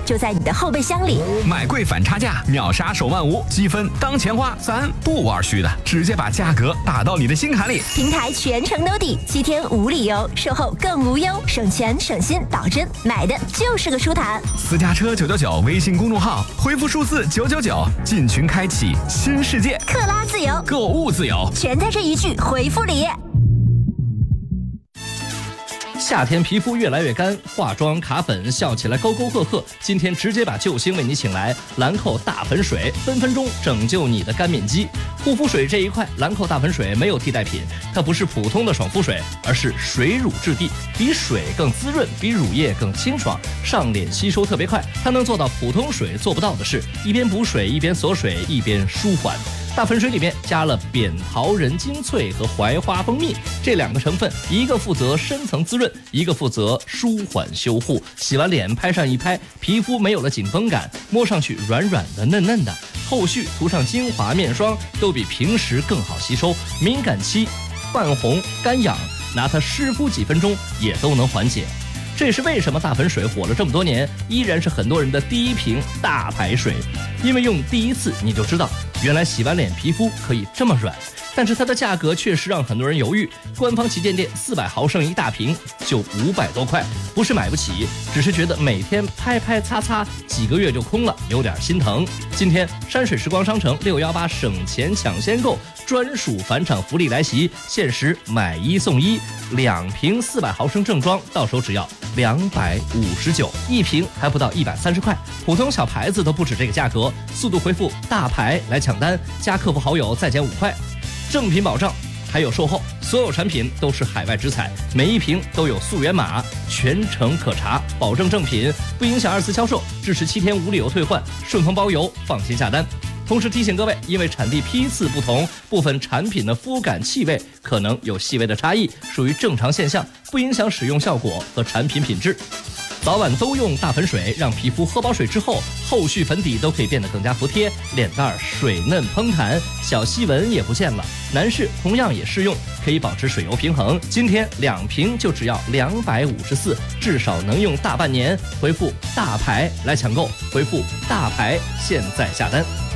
就在你的后备箱里。 买贵反差价，秒杀手万无，积分当钱花，咱不玩虚的，直接把价格打到你的心坎里。 平台全程兜底，7天无理由，售后更无忧，省钱省心，保真，买的就是个舒坦。 私家车999微信公众号，回复数字999，进群开启新世界， 克拉自由， 购物自由， 全在这一句回复里。 夏天皮肤越来越干，化妆卡粉笑起来沟沟壑壑。今天直接把救星为你请来，兰蔻大粉水，分分钟拯救你的干面肌。护肤水这一块，兰蔻大粉水没有替代品，它不是普通的爽肤水，而是水乳质地，比水更滋润，比乳液更清爽，上脸吸收特别快。它能做到普通水做不到的事，一边补水，一边锁水，一边舒缓。大粉水里面加了扁桃仁精粹和槐花蜂蜜这2个成分，一个负责深层滋润，一个负责舒缓修护。洗完脸拍上一拍，皮肤没有了紧绷感，摸上去软软的嫩嫩的。后续涂上精华面霜都比平时更好吸收。敏感期、泛红、干痒，拿它湿敷几分钟也都能缓解。这也是为什么大粉水火了这么多年，依然是很多人的第一瓶大牌水。因为用第一次你就知道，原来洗完脸皮肤可以这么软。但是它的价格确实让很多人犹豫，官方旗舰店400毫升一大瓶就500多块，不是买不起，只是觉得每天拍拍擦擦几个月就空了，有点心疼。今天山水时光商城618省钱抢先购专属返场福利来袭，限时买1送1，2瓶400毫升正装到手只要259，一瓶还不到130块，普通小牌子都不止这个价格。速度回复大牌来抢单，加客服好友再减5块。正品保障还有售后，所有产品都是海外直采，每一瓶都有溯源码，全程可查，保证正品，不影响2次销售，支持7天无理由退换，顺丰包邮，放心下单。同时提醒各位，因为产地批次不同，部分产品的肤感气味可能有细微的差异，属于正常现象，不影响使用效果和产品品质。早晚都用大粉水，让皮肤喝饱水之后，后续粉底都可以变得更加服帖，脸蛋水嫩嘭弹，小细纹也不见了。男士同样也适用，可以保持水油平衡。今天2瓶就只要254，至少能用大半年。回复大牌来抢购，回复大牌现在下单。